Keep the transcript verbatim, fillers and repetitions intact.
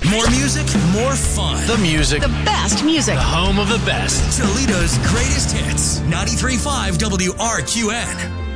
More music, more fun. The music. The best music. The home of the best. Toledo's greatest hits. ninety-three point five W R Q N.